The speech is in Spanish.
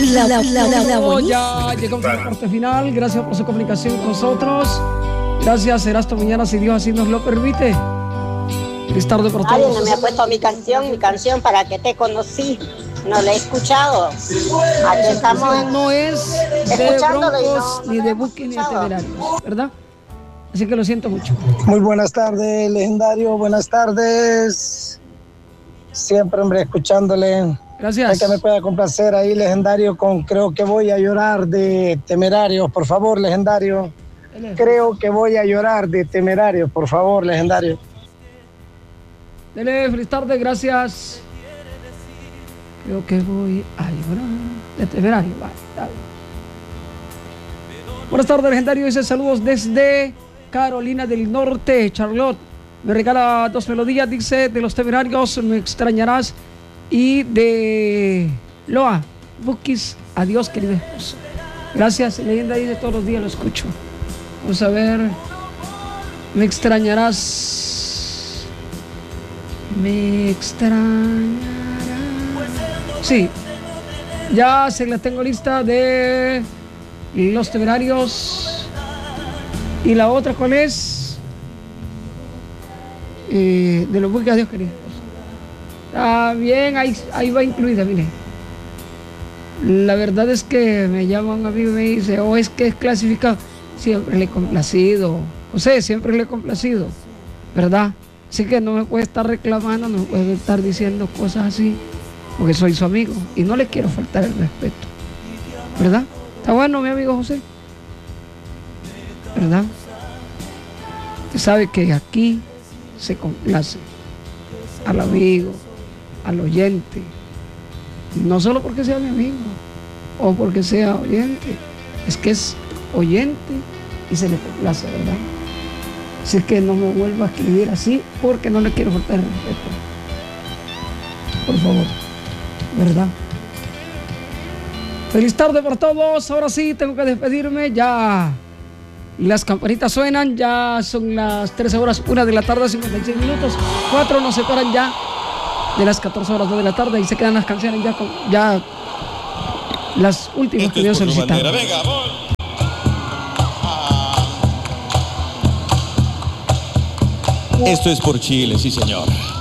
Ya llegamos a la parte final. Gracias por su comunicación con nosotros. Gracias, será hasta mañana si Dios así nos lo permite. Feliz tarde por todos. Alguien no me ha puesto mi canción para que te conocí. No la he escuchado. Aquí estamos no es de Broncos, ni de Buki, ni de Temerarios, ¿verdad? Así que lo siento mucho. Muy buenas tardes, legendario. Buenas tardes. Siempre, hombre, escuchándole. Gracias. Es que me pueda complacer ahí, legendario, con Creo que voy a llorar de Temerarios. Por favor, legendario. Creo que voy a llorar de Temerarios. Por favor, legendario. Dele, feliz tarde, gracias. Creo que voy a llorar de Temerarios. Vale. Buenas tardes, legendario. Dice saludos desde Carolina del Norte, Charlotte. Me regala 2 melodías, dice, de los Temerarios, Me extrañarás. Y de Loa, Bukis, adiós, querido esposo. Gracias, leyenda ahí de todos los días lo escucho. Vamos a ver. Me extrañarás. Me extrañarás. Sí. Ya se la tengo lista de los Temerarios. ¿Y la otra cuál es? De los Bukis, adiós, querido esposo. Está bien, ahí va incluida, mire. La verdad es que me llama un amigo y me dice, es que es clasificado. Siempre le he complacido. José, siempre le he complacido, ¿verdad? Así que no me puede estar reclamando, no me puede estar diciendo cosas así, porque soy su amigo y no le quiero faltar el respeto, ¿verdad? Está bueno, mi amigo José, ¿verdad? Usted sabe que aquí se complace al amigo, al oyente, no solo porque sea mi amigo o porque sea oyente, es que es oyente y se le complace, ¿verdad? Así que no me vuelva a escribir así porque no le quiero faltar el respeto, por favor, ¿verdad? Feliz tarde por todos. Ahora sí tengo que despedirme, ya las campanitas suenan, ya son las 13 horas 1 de la tarde, 56 minutos, 4 nos separan ya de las 14 horas 2 de la tarde y se quedan las canciones ya las últimas que yo solicitaba. Esto es por Chile, sí señor.